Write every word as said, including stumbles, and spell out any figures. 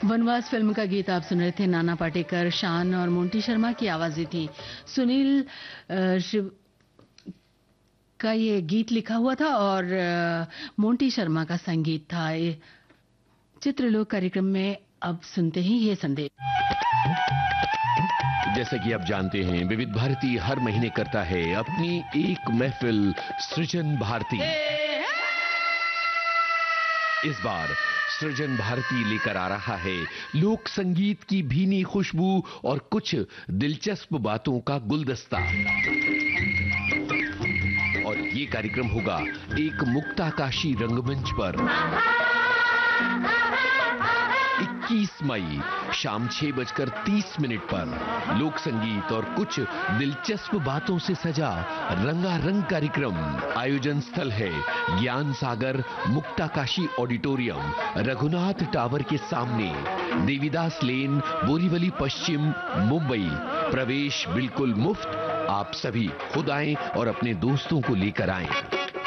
वनवास फिल्म का गीत आप सुन रहे थे। नाना पाटेकर, शान और मोंटी शर्मा की आवाजें थी। सुनील अ, शिव का ये गीत लिखा हुआ था और अ, मोंटी शर्मा का संगीत था। ये चित्रलोक कार्यक्रम में अब सुनते हैं ये संदेश। जैसा कि आप जानते हैं, विविध भारती हर महीने करता है अपनी एक महफिल सृजन भारती। इस बार सृजन भारती लेकर आ रहा है लोक संगीत की भीनी खुशबू और कुछ दिलचस्प बातों का गुलदस्ता। और ये कार्यक्रम होगा एक मुक्ताकाशी रंगमंच पर। इक्कीस मई शाम छह बजकर तीस मिनट पर लोक संगीत और कुछ दिलचस्प बातों से सजा रंगारंग कार्यक्रम। आयोजन स्थल है ज्ञान सागर मुक्ताकाशी ऑडिटोरियम, रघुनाथ टावर के सामने, देवीदास लेन, बोरीवली पश्चिम, मुंबई। प्रवेश बिल्कुल मुफ्त। आप सभी खुद आएं और अपने दोस्तों को लेकर आएं।